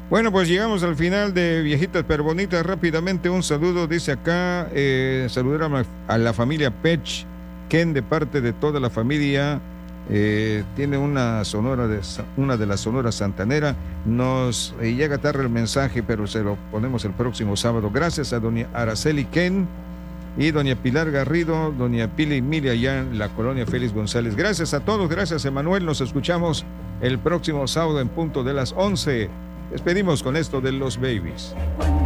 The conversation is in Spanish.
Bueno, pues llegamos al final de Viejitas pero Bonitas. Rápidamente un saludo, dice acá, saludar a la familia Pech, Ken de parte de toda la familia. Tiene una de las sonoras santanera. Nos llega tarde el mensaje, pero se lo ponemos el próximo sábado. Gracias a doña Araceli Ken y doña Pilar Garrido, doña Pili Milia, allá en la colonia Félix González. Gracias a todos, gracias Emanuel. Nos escuchamos el próximo sábado en punto de las 11. Despedimos con esto de los Babies.